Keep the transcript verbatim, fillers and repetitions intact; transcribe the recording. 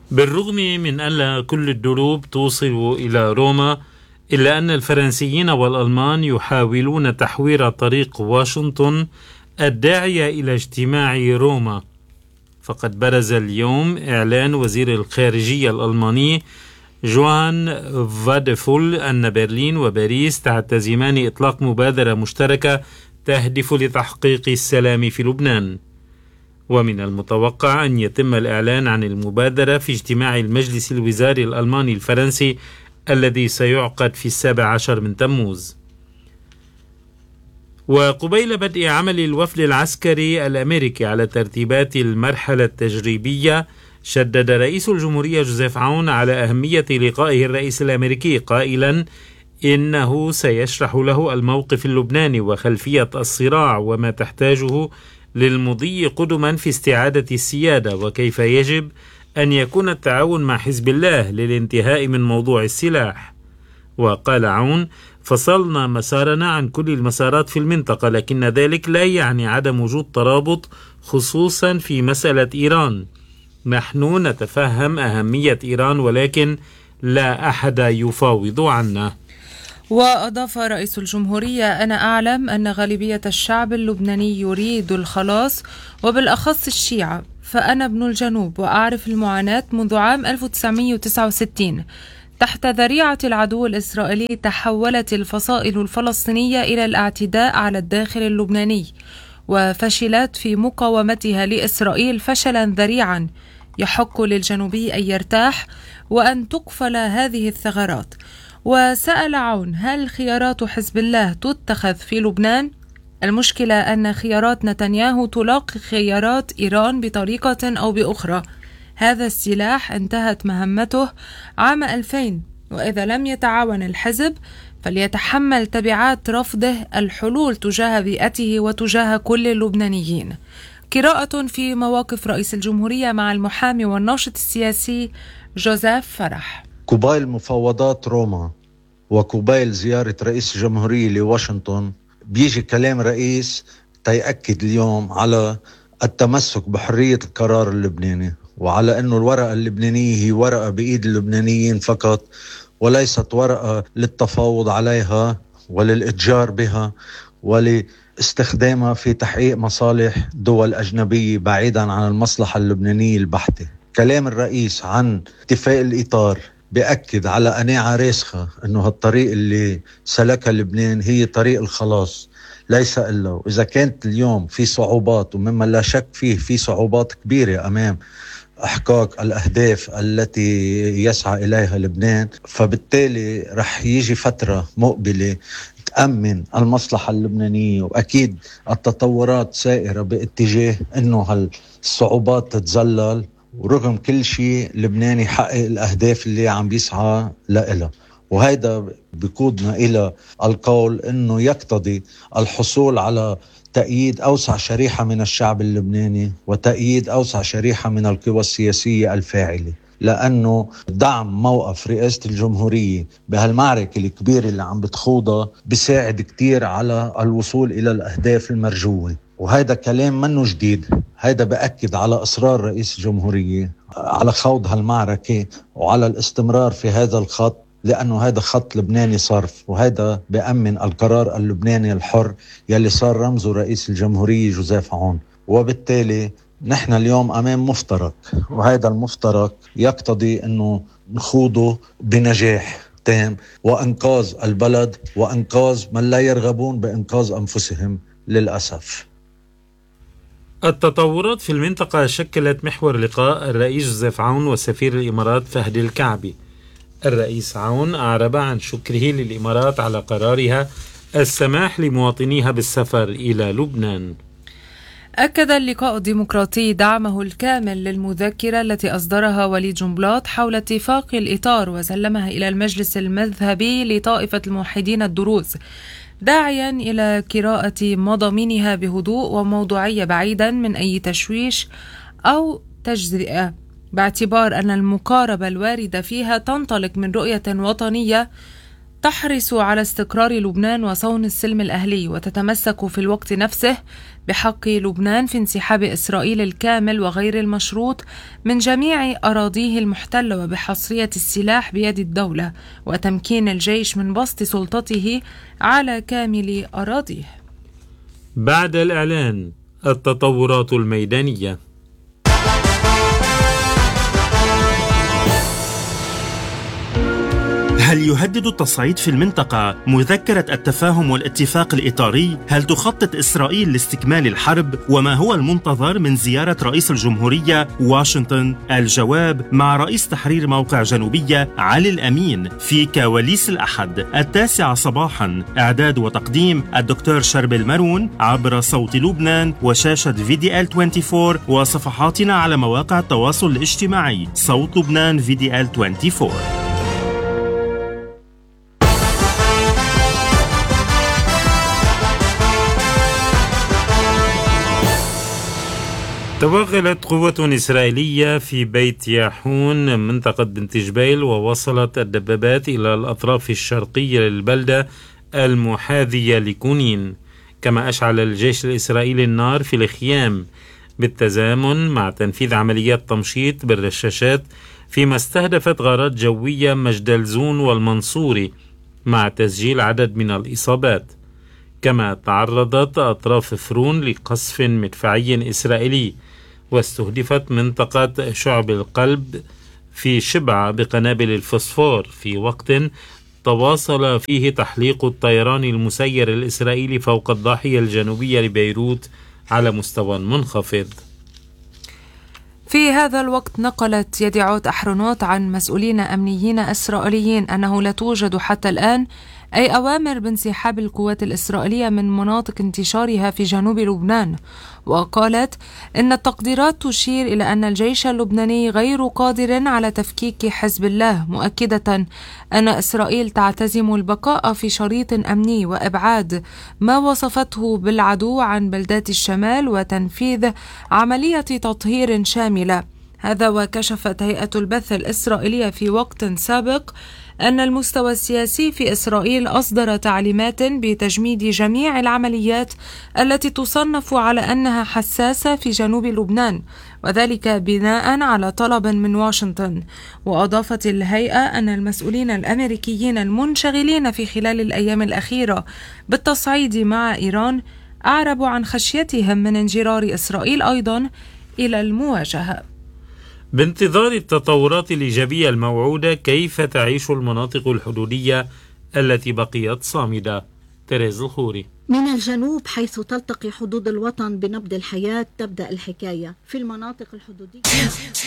بالرغم من أن كل الدروب توصل إلى روما، إلا أن الفرنسيين والألمان يحاولون تحوير طريق واشنطن الداعية إلى اجتماع روما. فقد برز اليوم إعلان وزير الخارجية الألماني جوان فادفول أن برلين وباريس تعتزمان إطلاق مبادرة مشتركة تهدف لتحقيق السلام في لبنان. ومن المتوقع أن يتم الإعلان عن المبادرة في اجتماع المجلس الوزاري الألماني الفرنسي الذي سيعقد في السابع عشر من تموز. وقبيل بدء عمل الوفد العسكري الأمريكي على ترتيبات المرحلة التجريبية، شدد رئيس الجمهورية جوزيف عون على أهمية لقائه الرئيس الأمريكي، قائلا إنه سيشرح له الموقف اللبناني وخلفية الصراع وما تحتاجه للمضي قدما في استعادة السيادة، وكيف يجب أن يكون التعاون مع حزب الله للانتهاء من موضوع السلاح. وقال عون: فصلنا مسارنا عن كل المسارات في المنطقة، لكن ذلك لا يعني عدم وجود ترابط، خصوصا في مسألة إيران. نحن نتفهم أهمية إيران، ولكن لا أحد يفاوض عنا. وأضاف رئيس الجمهورية: أنا أعلم أن غالبية الشعب اللبناني يريد الخلاص، وبالأخص الشيعة، فأنا ابن الجنوب وأعرف المعاناة منذ عام ألف وتسعمائة وتسعة وستين. تحت ذريعة العدو الإسرائيلي تحولت الفصائل الفلسطينية إلى الاعتداء على الداخل اللبناني، وفشلت في مقاومتها لإسرائيل فشلا ذريعا يحق للجنوبي أن يرتاح وأن تقفل هذه الثغرات. وسأل عون: هل خيارات حزب الله تتخذ في لبنان؟ المشكلة أن خيارات نتنياهو تلاقي خيارات إيران بطريقة أو بأخرى. هذا السلاح انتهت مهمته عام ألفين، وإذا لم يتعاون الحزب فليتحمل تبعات رفضه الحلول تجاه بيئته وتجاه كل اللبنانيين. قراءة في مواقف رئيس الجمهورية مع المحامي والناشط السياسي جوزيف فرح. قبيل مفاوضات روما وقبيل زيارة رئيس الجمهورية لواشنطن بيجي كلام رئيس تيأكد اليوم على التمسك بحرية القرار اللبناني، وعلى أنه الورقة اللبنانية هي ورقة بإيد اللبنانيين فقط، وليست ورقة للتفاوض عليها وللإتجار بها ولاستخدامها في تحقيق مصالح دول أجنبية بعيدا عن المصلحة اللبنانية البحتة. كلام الرئيس عن اتفاق الإطار بأكد على قناعة راسخة أنه هالطريق اللي سلكها لبنان هي طريق الخلاص ليس إلا. وإذا كانت اليوم في صعوبات، ومما لا شك فيه في صعوبات كبيرة أمام إحقاق الأهداف التي يسعى إليها لبنان، فبالتالي رح يجي فترة مقبلة تأمن المصلحة اللبنانية، وأكيد التطورات سائرة باتجاه أنه هالصعوبات تتزلل، ورغم كل شيء لبنان يحقق الأهداف اللي عم بيسعى لها. وهذا بيقودنا إلى القول أنه يقتضي الحصول على تأييد أوسع شريحة من الشعب اللبناني وتأييد أوسع شريحة من القوى السياسية الفاعلة، لأنه دعم موقف رئاسة الجمهورية بهالمعركة الكبيرة اللي عم بتخوضها بيساعد كتير على الوصول إلى الأهداف المرجوة. وهذا كلام منه جديد، هذا بأكد على إصرار رئيس الجمهورية على خوض هالمعركة وعلى الاستمرار في هذا الخط، لأنه هذا خط لبناني صرف، وهذا بأمن القرار اللبناني الحر يلي صار رمزه رئيس الجمهورية جوزيف عون. وبالتالي نحن اليوم أمام مفترق، وهذا المفترق يقتضي أنه نخوضه بنجاح تام وإنقاذ البلد وإنقاذ من لا يرغبون بإنقاذ أنفسهم للأسف. التطورات في المنطقة شكلت محور لقاء الرئيس جوزيف عون وسفير الإمارات فهد الكعبي. الرئيس عون أعرب عن شكره للإمارات على قرارها السماح لمواطنيها بالسفر إلى لبنان. أكد اللقاء الديمقراطي دعمه الكامل للمذكرة التي أصدرها وليد جنبلاط حول اتفاق الإطار وسلمها إلى المجلس المذهبي لطائفة الموحدين الدروز، داعيا إلى قراءة مضامينها بهدوء وموضوعية بعيدا من أي تشويش أو تجزئة، باعتبار أن المقاربة الواردة فيها تنطلق من رؤية وطنية تحرص على استقرار لبنان وصون السلم الأهلي، وتتمسك في الوقت نفسه بحق لبنان في انسحاب إسرائيل الكامل وغير المشروط من جميع أراضيه المحتلة، وبحصرية السلاح بيد الدولة، وتمكين الجيش من بسط سلطته على كامل أراضيه. بعد الإعلان، التطورات الميدانية. هل يهدد التصعيد في المنطقة مذكرة التفاهم والاتفاق الإطاري؟ هل تخطط إسرائيل لاستكمال الحرب؟ وما هو المنتظر من زيارة رئيس الجمهورية واشنطن؟ الجواب مع رئيس تحرير موقع جنوبية علي الأمين في كواليس الأحد التاسعة صباحا. إعداد وتقديم الدكتور شربل مارون عبر صوت لبنان وشاشة في دي إل أربعة وعشرين وصفحاتنا على مواقع التواصل الاجتماعي. صوت لبنان في دي إل أربعة وعشرين. توغلت قوة إسرائيلية في بيت ياحون منطقة بنت جبيل، ووصلت الدبابات إلى الأطراف الشرقية للبلدة المحاذية لكونين. كما أشعل الجيش الإسرائيلي النار في الخيام بالتزامن مع تنفيذ عمليات تمشيط بالرشاشات، فيما استهدفت غارات جوية مجدلزون والمنصوري مع تسجيل عدد من الإصابات. كما تعرضت أطراف فرون لقصف مدفعي إسرائيلي، واستهدفت منطقة شعب القلب في شبعة بقنابل الفوسفور في وقت تواصل فيه تحليق الطيران المسير الإسرائيلي فوق الضاحية الجنوبية لبيروت على مستوى منخفض. في هذا الوقت نقلت يديعوت أحرنوت عن مسؤولين أمنيين إسرائيليين أنه لا توجد حتى الآن أي أوامر بانسحاب القوات الإسرائيلية من مناطق انتشارها في جنوب لبنان. وقالت إن التقديرات تشير إلى أن الجيش اللبناني غير قادر على تفكيك حزب الله، مؤكدة أن إسرائيل تعتزم البقاء في شريط أمني وإبعاد ما وصفته بالعدو عن بلدات الشمال وتنفيذ عملية تطهير شاملة. هذا وكشفت هيئة البث الإسرائيلية في وقت سابق أن المستوى السياسي في إسرائيل أصدر تعليمات بتجميد جميع العمليات التي تصنف على أنها حساسة في جنوب لبنان، وذلك بناء على طلب من واشنطن. وأضافت الهيئة أن المسؤولين الأمريكيين المنشغلين في خلال الأيام الأخيرة بالتصعيد مع إيران أعربوا عن خشيتهم من انجرار إسرائيل أيضا إلى المواجهة. بانتظار التطورات الإيجابية الموعودة، كيف تعيش المناطق الحدودية التي بقيت صامدة؟ تريز الخوري. من الجنوب حيث تلتقي حدود الوطن بنبض الحياة تبدأ الحكاية. في المناطق الحدودية